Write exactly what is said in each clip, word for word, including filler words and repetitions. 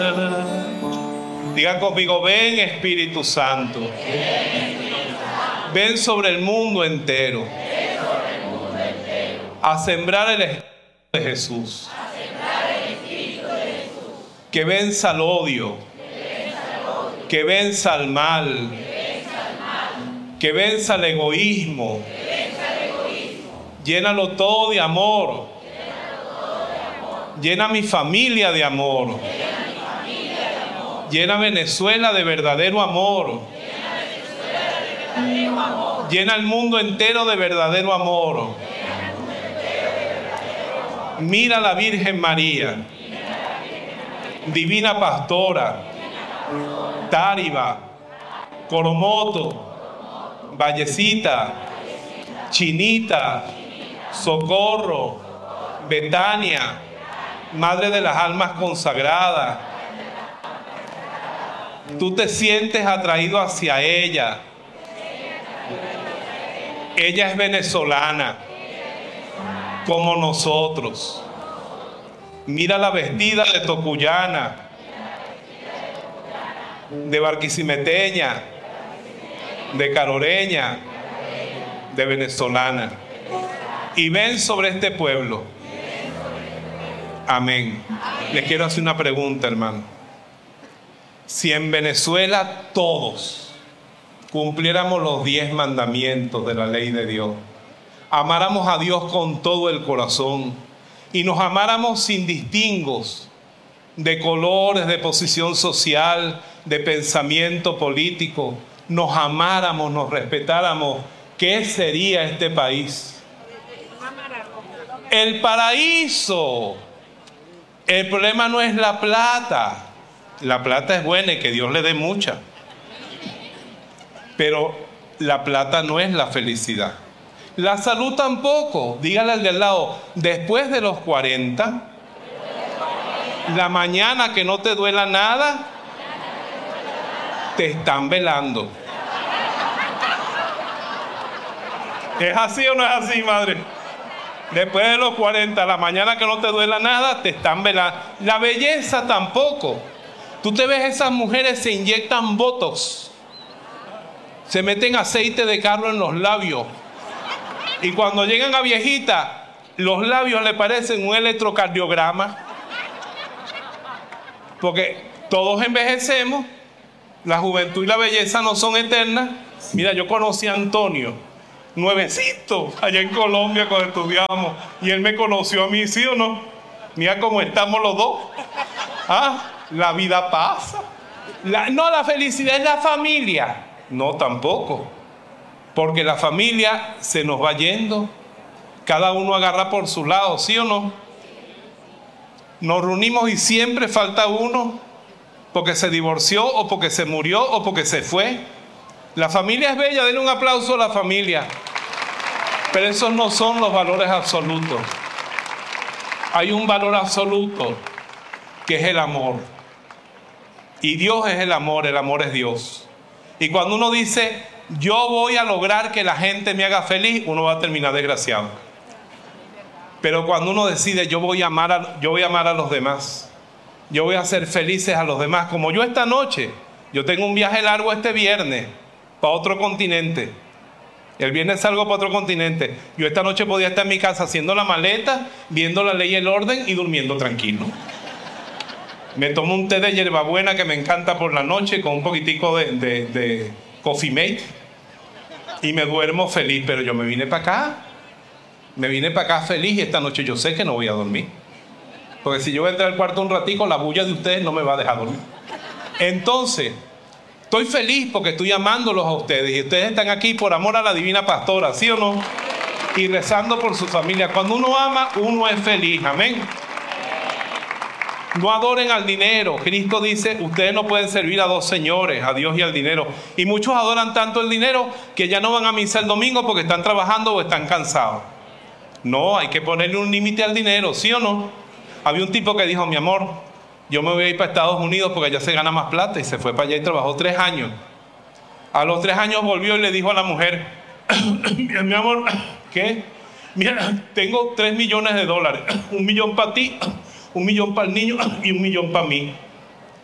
Diga conmigo, ven Espíritu Santo. Ven sobre el mundo entero a sembrar el Espíritu de Jesús. Que venza el odio, que venza el mal, que venza el egoísmo. Llénalo todo de amor. Llena mi familia de amor. Llena Venezuela de verdadero amor. Llena el mundo entero de verdadero amor. Mira a la Virgen María, Divina Pastora, Táriba, Coromoto, Vallecita, Chinita, Socorro, Betania, Madre de las Almas Consagradas. Tú te sientes atraído hacia ella. Ella es venezolana, como nosotros. Mira la vestida de Tocuyana, de Barquisimeteña, de Caroreña, de venezolana. Y ven sobre este pueblo. Amén. Les quiero hacer una pregunta, hermano. Si en Venezuela todos cumpliéramos los diez mandamientos de la ley de Dios, amáramos a Dios con todo el corazón y nos amáramos sin distingos de colores, de posición social, de pensamiento político, nos amáramos, nos respetáramos, ¿qué sería este país? El paraíso. El problema no es la plata. La plata es buena y que Dios le dé mucha. Pero la plata no es la felicidad. La salud tampoco. Dígale al de al lado, después de los cuarenta, la mañana que no te duela nada, te están velando. ¿Es así o no es así, madre? Después de los cuarenta, la mañana que no te duela nada, te están velando. La belleza tampoco. Tú te ves, esas mujeres se inyectan botox, se meten aceite de carro en los labios. Y cuando llegan a viejita, los labios le parecen un electrocardiograma. Porque todos envejecemos, la juventud y la belleza no son eternas. Mira, yo conocí a Antonio, nuevecito, allá en Colombia cuando estudiábamos. Y él me conoció a mí, ¿sí o no? Mira cómo estamos los dos. ¿Ah? La vida pasa. La, no, la felicidad es la familia. No, tampoco. Porque la familia se nos va yendo. Cada uno agarra por su lado, ¿sí o no? Nos reunimos y siempre falta uno porque se divorció o porque se murió o porque se fue. La familia es bella, denle un aplauso a la familia. Pero esos no son los valores absolutos. Hay un valor absoluto que es el amor. Y Dios es el amor, el amor es Dios. Y cuando uno dice, yo voy a lograr que la gente me haga feliz, uno va a terminar desgraciado. Pero cuando uno decide, yo voy a amar a, yo voy a amar a los demás, yo voy a hacer felices a los demás, como yo esta noche, yo tengo un viaje largo este viernes para otro continente. El viernes salgo para otro continente. Yo esta noche podía estar en mi casa haciendo la maleta, viendo la ley y el orden y durmiendo tranquilo. Me tomo un té de hierbabuena que me encanta por la noche con un poquitico de, de, de Coffee Mate y me duermo feliz. Pero yo me vine para acá, me vine para acá feliz y esta noche yo sé que no voy a dormir. Porque si yo voy a entrar al cuarto un ratico, la bulla de ustedes no me va a dejar dormir. Entonces, estoy feliz porque estoy amándolos a ustedes y ustedes están aquí por amor a la Divina Pastora, ¿sí o no? Y rezando por su familia. Cuando uno ama, uno es feliz. Amén. No adoren al dinero. Cristo dice, ustedes no pueden servir a dos señores, a Dios y al dinero. Y muchos adoran tanto el dinero que ya no van a misa el domingo porque están trabajando o están cansados. No, hay que ponerle un límite al dinero, ¿sí o no? Había un tipo que dijo, mi amor, yo me voy a ir para Estados Unidos porque allá se gana más plata, y se fue para allá y trabajó tres años. A los tres años volvió y le dijo a la mujer, mi amor, ¿qué? Mira, tengo tres millones de dólares, un millón para ti, un millón para el niño y un millón para mí.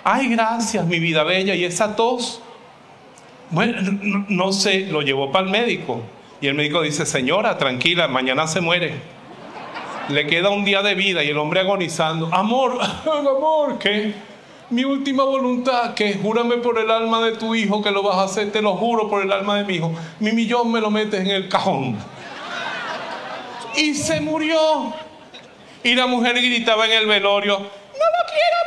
Ay, gracias, mi vida bella. ¿Y esa tos? Bueno, no, no sé, lo llevó para el médico. Y el médico dice, señora, tranquila, mañana se muere. Le queda un día de vida y el hombre agonizando. Amor, amor, ¿qué? Mi última voluntad, que júrame por el alma de tu hijo que lo vas a hacer, te lo juro por el alma de mi hijo. Mi millón me lo metes en el cajón. Y se murió. Y la mujer gritaba en el velorio, ¡no lo quiero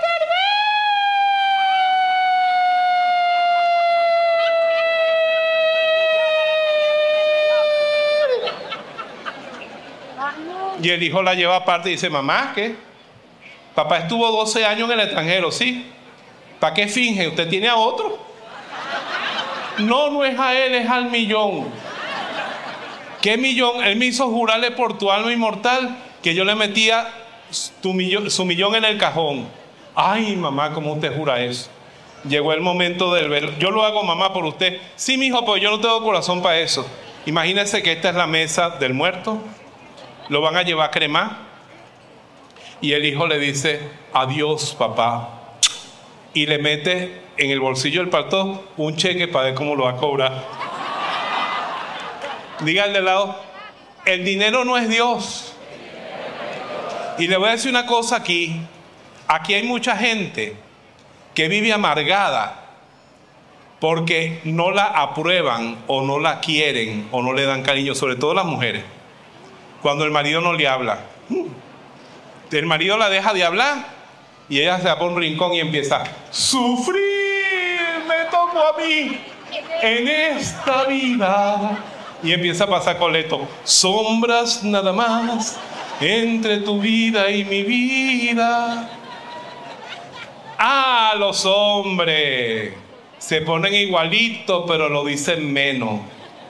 perder! Y el hijo la lleva aparte y dice, mamá, ¿qué? Papá estuvo doce años en el extranjero, ¿sí? ¿Para qué finge? ¿Usted tiene a otro? No, no es a él, es al millón. ¿Qué millón? Él me hizo jurarle por tu alma inmortal que yo le metía tu millón, su millón en el cajón. Ay, mamá, ¿cómo usted jura eso? Llegó el momento del velo. Yo lo hago, mamá, por usted. Sí, mijo, pero yo no tengo corazón para eso. Imagínense que esta es la mesa del muerto. Lo van a llevar a cremar. Y el hijo le dice, adiós, papá. Y le mete en el bolsillo del pastor un cheque para ver cómo lo va a cobrar. Dígale de lado, el dinero no es Dios. Y le voy a decir una cosa aquí. Aquí hay mucha gente que vive amargada porque no la aprueban o no la quieren o no le dan cariño, sobre todo las mujeres. Cuando el marido no le habla. El marido la deja de hablar y ella se va por un rincón y empieza, sufrir me tocó a mí en esta vida. Y empieza a pasar coleto, sombras nada más entre tu vida y mi vida. Ah, los hombres se ponen igualitos, pero lo dicen menos.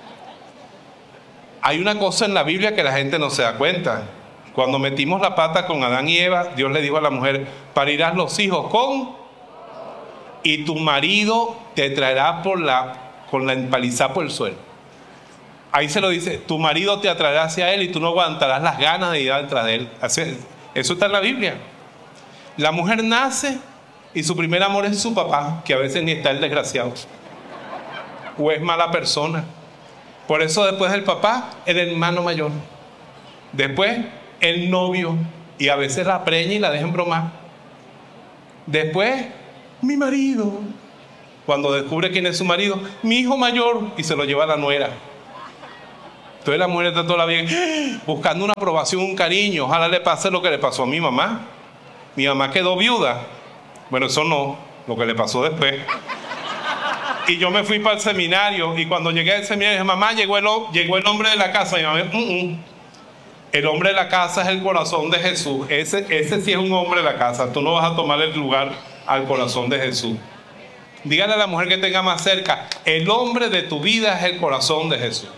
Hay una cosa en la Biblia que la gente no se da cuenta. Cuando metimos la pata con Adán y Eva, Dios le dijo a la mujer, parirás los hijos con, y tu marido te traerá por la, con la empalizada por el suelo. Ahí se lo dice, tu marido te atraerá hacia él y tú no aguantarás las ganas de ir detrás de él. Eso está en la Biblia. La mujer nace y su primer amor es su papá, que a veces ni está el desgraciado. O es mala persona. Por eso después del papá, el hermano mayor. Después, el novio. Y a veces la preña y la dejan bromar. Después, mi marido. Cuando descubre quién es su marido, mi hijo mayor. Y se lo lleva a la nuera. Entonces la mujer está toda la vida buscando una aprobación, un cariño. Ojalá le pase lo que le pasó a mi mamá. Mi mamá quedó viuda. Bueno, eso no, lo que le pasó después. Y yo me fui para el seminario. Y cuando llegué al seminario, dije, mamá, llegó el, llegó el hombre de la casa. Y mi mamá, mm -mm. El hombre de la casa es el corazón de Jesús. Ese, ese sí es un hombre de la casa. Tú no vas a tomar el lugar al corazón de Jesús. Dígale a la mujer que tenga más cerca, el hombre de tu vida es el corazón de Jesús.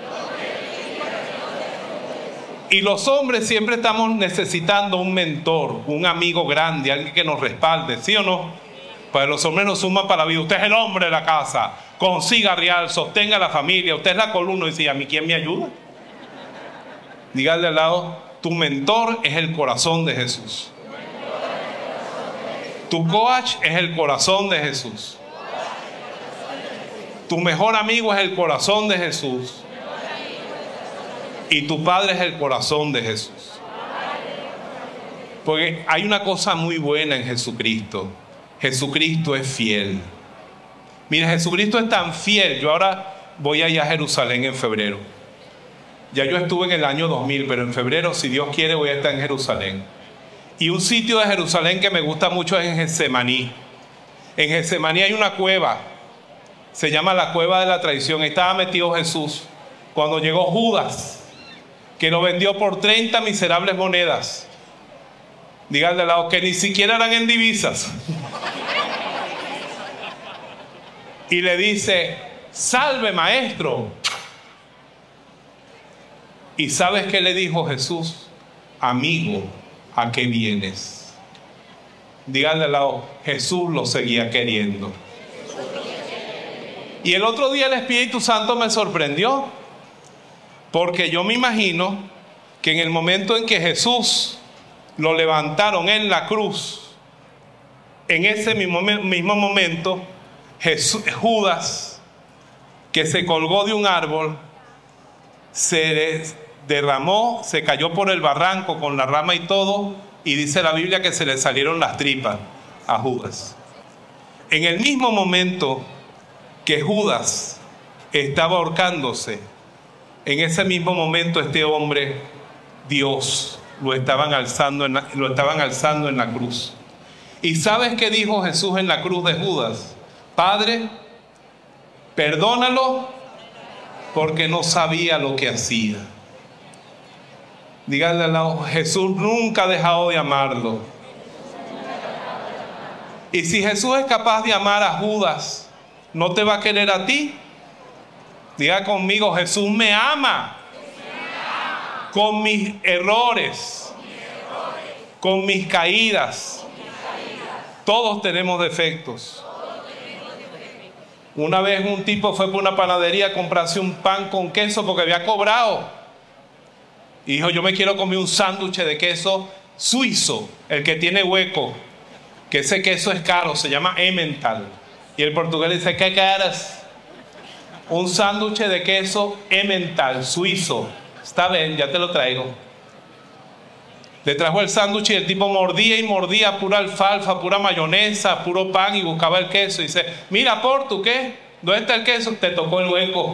Y los hombres siempre estamos necesitando un mentor, un amigo grande, alguien que nos respalde, ¿sí o no? Pues los hombres nos suman para la vida. Usted es el hombre de la casa, consiga real, sostenga la familia, usted es la columna. Y dice, ¿a mí quién me ayuda? Dígale al lado, tu mentor es el corazón de Jesús. Tu coach es el corazón de Jesús. Tu mejor amigo es el corazón de Jesús. Y tu padre es el corazón de Jesús. Porque hay una cosa muy buena en Jesucristo. Jesucristo es fiel. Mira, Jesucristo es tan fiel. Yo ahora voy a ir a Jerusalén en febrero. Ya yo estuve en el año dos mil, pero en febrero, si Dios quiere, voy a estar en Jerusalén. Y un sitio de Jerusalén que me gusta mucho es en Getsemaní. En Getsemaní hay una cueva. Se llama la cueva de la traición. Ahí estaba metido Jesús. Cuando llegó Judas, que lo vendió por treinta miserables monedas. Díganle al lado que ni siquiera eran en divisas. Y le dice, salve maestro. ¿Y sabes qué le dijo Jesús? Amigo, ¿a qué vienes? Díganle al lado, Jesús lo seguía queriendo. Y el otro día el Espíritu Santo me sorprendió. Porque yo me imagino que en el momento en que Jesús lo levantaron en la cruz, en ese mismo, mismo momento, Jesús, Judas, que se colgó de un árbol, se derramó, se cayó por el barranco con la rama y todo, y dice la Biblia que se le salieron las tripas a Judas. En el mismo momento que Judas estaba ahorcándose, en ese mismo momento este hombre, Dios, lo estaban alzando en la, lo estaban alzando en la cruz. ¿Y sabes qué dijo Jesús en la cruz de Judas? Padre, perdónalo porque no sabía lo que hacía. Díganle al lado, Jesús nunca ha dejado de amarlo. Y si Jesús es capaz de amar a Judas, ¿no te va a querer a ti? Diga conmigo, Jesús me ama. Con mis errores, con mis caídas. Todos tenemos defectos. Una vez un tipo fue por una panadería a comprarse un pan con queso porque había cobrado. Y dijo, yo me quiero comer un sándwich de queso suizo, el que tiene hueco, que ese queso es caro, se llama Emmental. Y el portugués dice, ¿qué quieres? Un sándwich de queso Emmental, suizo. Está bien, ya te lo traigo. Le trajo el sándwich y el tipo mordía y mordía pura alfalfa, pura mayonesa, puro pan y buscaba el queso. Y dice, mira, Portu, ¿qué? ¿Dónde está el queso? Te tocó el hueco.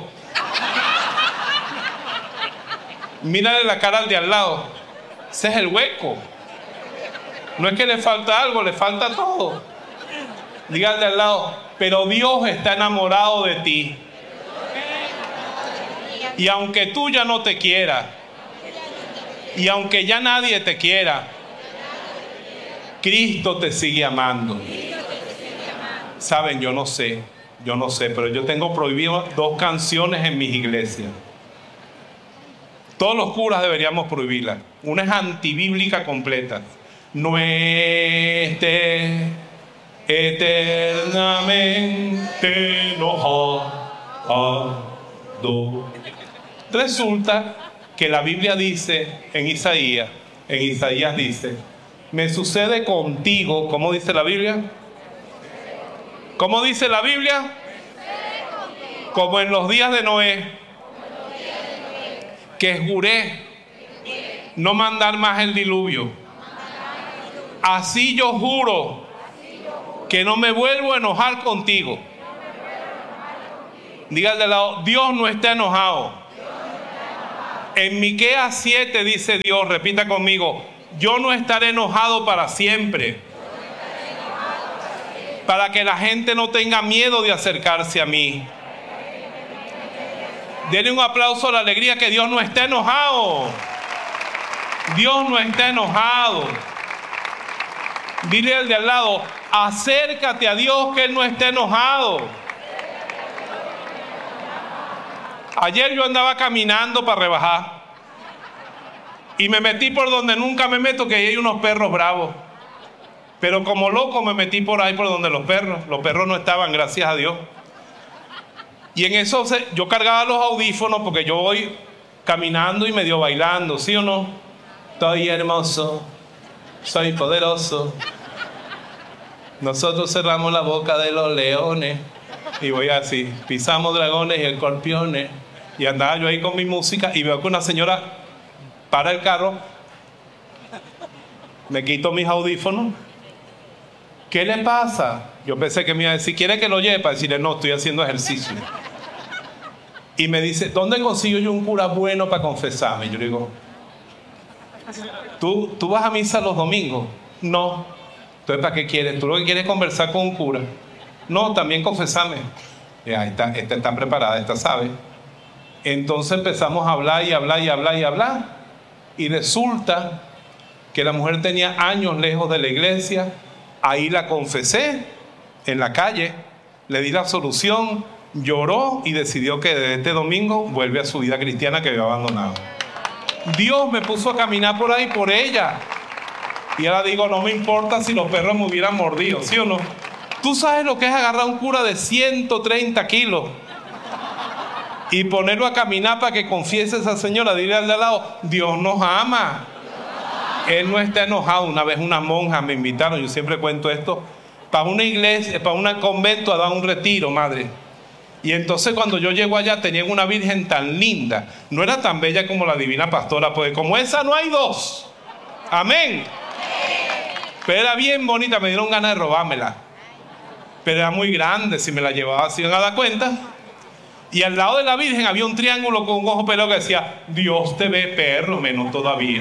Mírale la cara al de al lado. Ese es el hueco. No es que le falta algo, le falta todo. Dígale al lado, pero Dios está enamorado de ti. Y aunque tú ya no te quieras, y aunque ya nadie te quiera, Cristo te sigue amando. Saben, yo no sé, yo no sé, pero yo tengo prohibido dos canciones en mis iglesias. Todos los curas deberíamos prohibirlas. Una es antibíblica completa. No esté eternamente enojado. Resulta que la Biblia dice en Isaías, en Isaías dice, me sucede contigo, ¿cómo dice la Biblia? ¿Cómo dice la Biblia? Como en los días de Noé, que juré no mandar más el diluvio. Así yo juro que no me vuelvo a enojar contigo. Dígale al lado, Dios no está enojado. En Miqueas siete dice Dios, repita conmigo, yo no estaré enojado para siempre, para que la gente no tenga miedo de acercarse a mí. Denle un aplauso a la alegría que Dios no está enojado. Dios no está enojado. Dile al de al lado, acércate a Dios que Él no está enojado. Ayer yo andaba caminando para rebajar y me metí por donde nunca me meto, que ahí hay unos perros bravos. Pero como loco me metí por ahí por donde los perros, los perros no estaban, gracias a Dios. Y en eso yo cargaba los audífonos porque yo voy caminando y medio bailando, ¿sí o no? Estoy hermoso, soy poderoso. Nosotros cerramos la boca de los leones. Y voy así, pisamos dragones y escorpiones. Y andaba yo ahí con mi música y veo que una señora para el carro, me quito mis audífonos. ¿Qué le pasa? Yo pensé que me iba a decir, ¿quiere que lo lleve? Para decirle, no, estoy haciendo ejercicio. Y me dice, ¿dónde consigo yo un cura bueno para confesarme? Yo le digo, ¿tú, ¿tú vas a misa los domingos? No. Entonces, ¿para qué quieres? ¿Tú lo que quieres es conversar con un cura? No, también confesarme. Y ahí está, esta está preparada, esta sabe. Entonces empezamos a hablar y hablar y hablar y hablar. Y resulta que la mujer tenía años lejos de la iglesia. Ahí la confesé en la calle, le di la solución, lloró y decidió que desde este domingo vuelve a su vida cristiana que había abandonado. Dios me puso a caminar por ahí por ella. Y ahora digo, no me importa si los perros me hubieran mordido, ¿sí o no? ¿Tú sabes lo que es agarrar a un cura de ciento treinta kilos y ponerlo a caminar para que confiese a esa señora? Dile al de al lado, Dios nos ama. Él no está enojado. Una vez unas monjas me invitaron, yo siempre cuento esto, para una iglesia, para un convento a dar un retiro, madre. Y entonces cuando yo llego allá tenían una virgen tan linda. No era tan bella como la divina pastora, porque como esa no hay dos. Amén. Pero era bien bonita, me dieron ganas de robármela. Pero era muy grande, si me la llevaba, ¿se iban a dar cuenta? Y al lado de la virgen había un triángulo con un ojo pelado que decía, Dios te ve, perro, menos todavía.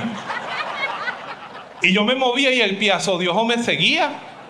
Y yo me movía y el piazo de ojo me seguía.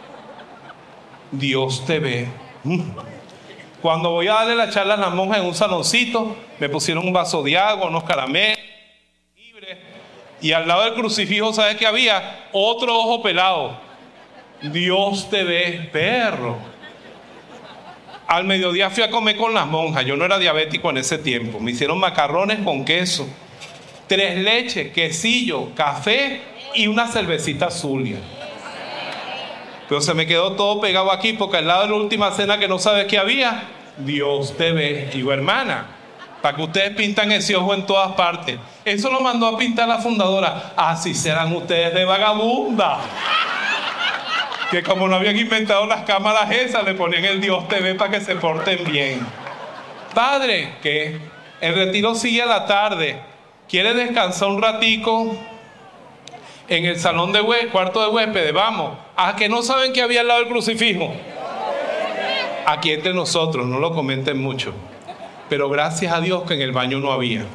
Dios te ve. Cuando voy a darle la charla a las monjas en un saloncito, me pusieron un vaso de agua, unos caramelos, libres, y al lado del crucifijo, ¿sabes qué había? Otro ojo pelado. Dios te ve, perro. Al mediodía fui a comer con las monjas. Yo no era diabético en ese tiempo. Me hicieron macarrones con queso, tres leches, quesillo, café y una cervecita Zulia. Pero se me quedó todo pegado aquí porque al lado de la última cena que no sabes qué había, Dios te ve. Digo, hermana, para que ustedes pintan ese ojo en todas partes. Eso lo mandó a pintar la fundadora. Así serán ustedes de vagabunda. Que como no habían inventado las cámaras esas, le ponían el Dios te ve para que se porten bien. Padre, que el retiro sigue a la tarde. ¿Quiere descansar un ratico en el salón de hue- cuarto de huéspedes? Vamos. ¿A que no saben que había al lado del crucifijo? Aquí entre nosotros, no lo comenten mucho. Pero gracias a Dios que en el baño no había.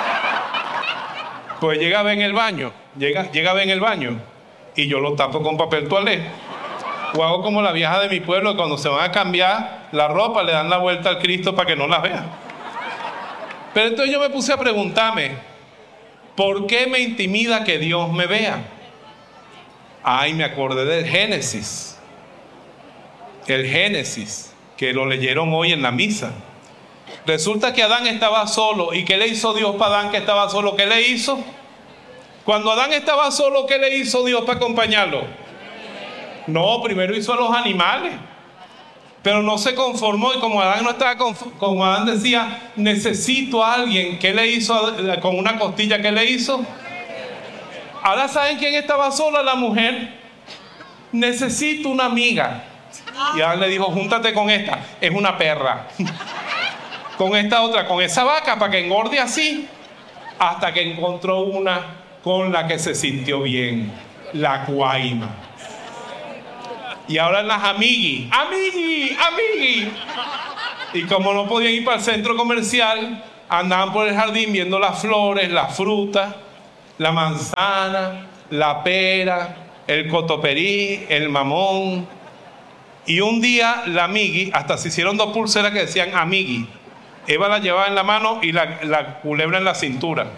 Pues llega a ver en el baño, llega, llega a ver en el baño y yo lo tapo con papel toalé. O hago como la vieja de mi pueblo, cuando se van a cambiar la ropa, le dan la vuelta al Cristo para que no la vea. Pero entonces yo me puse a preguntarme, ¿por qué me intimida que Dios me vea? Ay, me acordé del Génesis. El Génesis, que lo leyeron hoy en la misa. Resulta que Adán estaba solo. ¿Y qué le hizo Dios para Adán que estaba solo? ¿Qué le hizo? Cuando Adán estaba solo, ¿qué le hizo Dios para acompañarlo? No, primero hizo a los animales. Pero no se conformó, y como Adán no estaba conf- como Adán decía, necesito a alguien. ¿Qué le hizo a- con una costilla? ¿Qué le hizo? Ahora ¿saben quién estaba sola? La mujer. Necesito una amiga. Y Adán le dijo, júntate con esta, es una perra. Con esta otra, con esa vaca, para que engorde así. Hasta que encontró una con la que se sintió bien, la cuaima. Y ahora las amiguis, amigui, amigui. Y como no podían ir para el centro comercial, andaban por el jardín viendo las flores, las frutas, la manzana, la pera, el cotoperí, el mamón. Y un día la amigui, hasta se hicieron dos pulseras que decían amigui. Eva la llevaba en la mano y la, la culebra en la cintura.